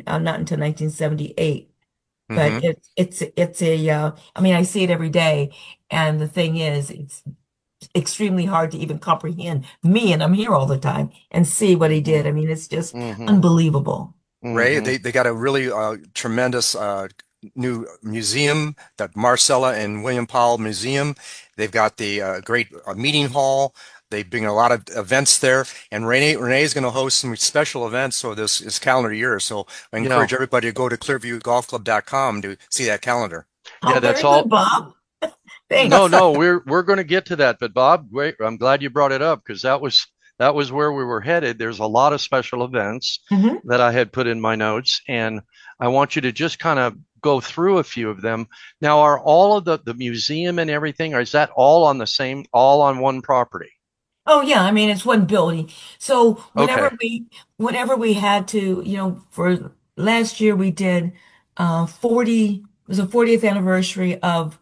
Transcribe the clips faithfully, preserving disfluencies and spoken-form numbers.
uh, not until nineteen seventy-eight. But Hmm. it's it's it's a uh, I mean, I see it every day, and the thing is, it's extremely hard to even comprehend me, and I'm here all the time and see what he Hmm. did. I mean, it's just Hmm. unbelievable. Ray, Hmm. they, they got a really uh, tremendous uh, new museum, that Marcella and William Powell Museum. They've got the uh, great uh, meeting hall. They bring a lot of events there, and Renee Renee is going to host some special events for this, this calendar year. So I Yeah. encourage everybody to go to clearview golf club dot com to see that calendar. Yeah, Oh, that's very good, all. Bob. No, Thanks. no, we're we're going to get to that. But Bob, great. I'm glad you brought it up because that was that was where we were headed. There's a lot of special events Hmm. that I had put in my notes, and I want you to just kind of go through a few of them. Now, are all of the the museum and everything, or is that all on the same, all on one property? Oh yeah, I mean it's one building. So whenever Okay. we whenever we had to, you know, for last year we did uh forty, it was a fortieth anniversary of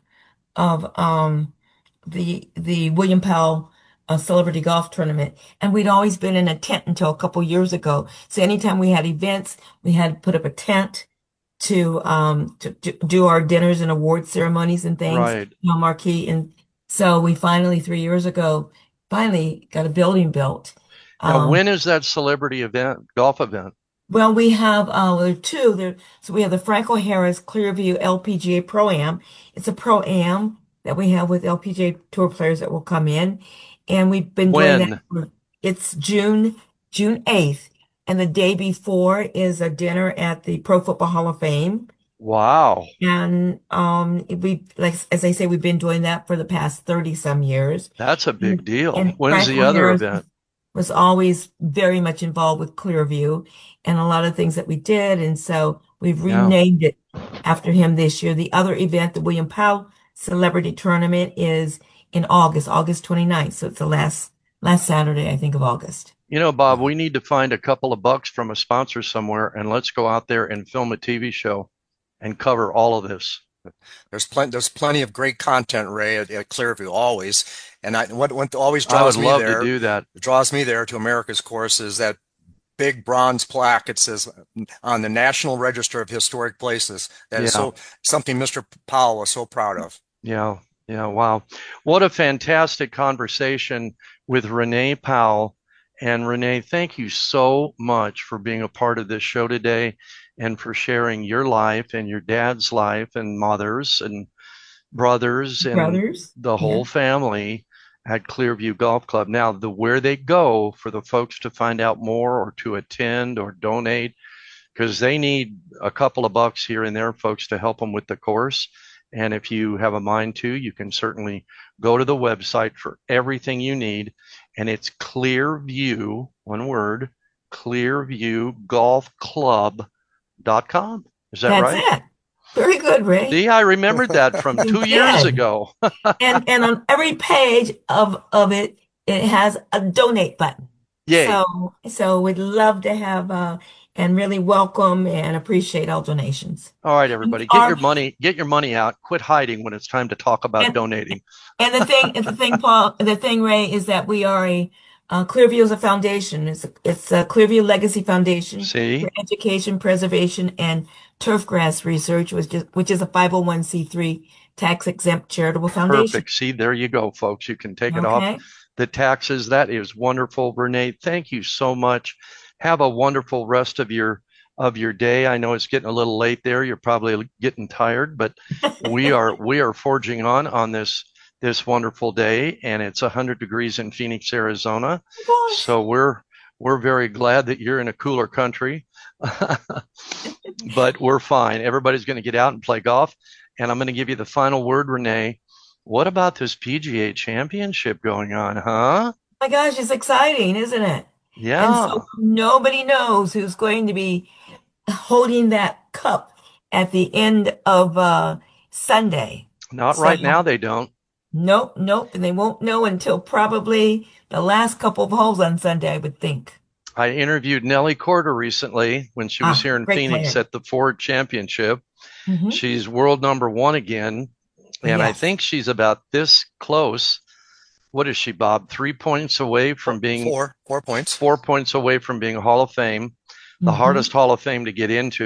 of um the the William Powell uh, Celebrity Golf Tournament, and we'd always been in a tent until a couple years ago. So anytime we had events, we had to put up a tent to um to, to do our dinners and award ceremonies and things, Right. you know, marquee. And so we finally three years ago finally got a building built. Now, Um, when is that celebrity event, golf event? well, we have uh, well, there are two there. So we have the Franco Harris Clearview L P G A Pro-Am. It's a Pro-Am that we have with L P G A Tour players that will come in, and we've been doing that. When? For, it's June June eighth, and the day before is a dinner at the Pro Football Hall of Fame. Wow. And um, we like as I say, we've been doing that for the past thirty some years. That's a big And, deal. and When's the Franco other Harris event? was always very much involved with Clearview and a lot of things that we did. And so we've Yeah. renamed it after him this year. The other event, the William Powell Celebrity Tournament, is in August, August twenty-ninth. So it's the last last Saturday, I think, of August. You know, Bob, we need to find a couple of bucks from a sponsor somewhere and let's go out there and film a T V show and cover all of this. There's plenty there's plenty of great content, Ray, at, at Clearview always. And I what what always I would draws me love to there, do that. draws me there to America's Course is that big bronze plaque. It says on the National Register of Historic Places. That is Yeah. so something Mister Powell was so proud of. Yeah. Yeah. Wow. What a fantastic conversation with Renee Powell. And Renee, thank you so much for being a part of this show today and for sharing your life and your dad's life and mother's and brothers and Brothers. the Yeah. whole family at Clearview Golf Club. Now, the where they go for the folks to find out more or to attend or donate, because they need a couple of bucks here and there, folks, to help them with the course. And if you have a mind to, you can certainly go to the website for everything you need. And it's Clearview, one word, clearview golf club dot com. Is that That's right? it. Very good, Ray. See, I remembered that from You two years did. ago. And and on every page of of it, it has a donate button. Yay. So so we'd love to have uh and really welcome and appreciate all donations. All right, We everybody, get your are money, get your money out. Quit hiding when it's time to talk about and donating. and the thing and the thing, Paul, the thing, Ray, is that we are a uh, Clearview is a foundation. It's a, it's a Clearview Legacy Foundation for See? Education, Preservation, and Turfgrass Research, which is which is a five oh one c three tax exempt charitable foundation. Perfect. See, there you go, folks. You can take it off Okay. the taxes. That is wonderful, Renee. Thank you so much. Have a wonderful rest of your of your day. I know it's getting a little late there. You're probably getting tired, but we are we are forging on on this this wonderful day, and it's one hundred degrees in Phoenix, Arizona. Gosh. So we're we're very glad that you're in a cooler country. But we're fine. Everybody's going to get out and play golf. And I'm going to give you the final word, Renee. What about this P G A championship going on, huh? My gosh, it's exciting, isn't it? And so Yeah. nobody knows who's going to be holding that cup at the end of uh, Sunday. Not So right now, they don't. nope, nope, and they won't know until probably the last couple of holes on Sunday, I would think. I interviewed Nellie Corder recently when she was Ah, here in great Phoenix player. at the Ford Championship. Hmm. She's world number one again. And I Yes. think she's about this close. What is she, Bob? Three points away from being Four, four points. four points away from being Hall of Fame, the Hmm. hardest Hall of Fame to get into.